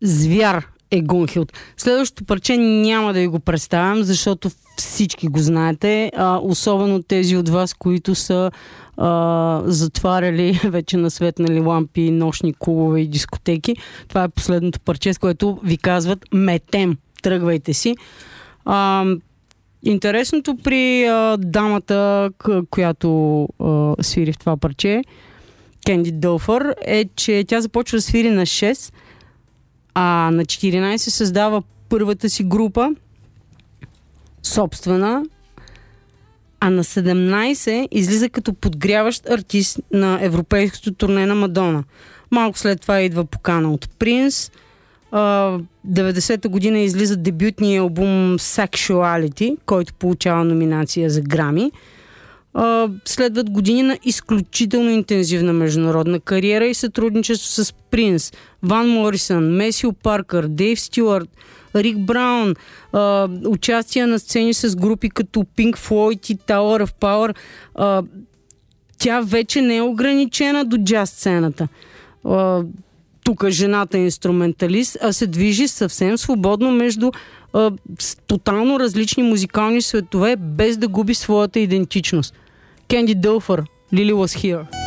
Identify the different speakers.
Speaker 1: Звяр е Гунхилд. Следващото парче няма да ви го представям, защото всички го знаете, особено тези от вас, които са затваряли вече на светнали лампи, нощни клубове и дискотеки. Това е последното парче, с което ви казват метем, тръгвайте си. Интересното при дамата, която свири в това парче, Кенди Дълфър, е, че тя започва да свири на 6, а на 14 създава първата си група, собствена, а на 17 излиза като подгряващ артист на европейското турне на Мадона. Малко след това идва покана от Принс. 90-та година излиза дебютния албум Sexuality, който получава номинация за Грами. Следват години на изключително интензивна международна кариера и сътрудничество с Принс, Ван Морисън, Месио Паркър, Дейв Стюарт, Рик Браун, участие на сцени с групи като Pink Floyd и Tower of Power. Тя вече не е ограничена до джаз сцената. Тук жената е инструменталист, а се движи съвсем свободно между тотално различни музикални светове, без да губи своята идентичност. Кенди Дълфър, Lily Was Here.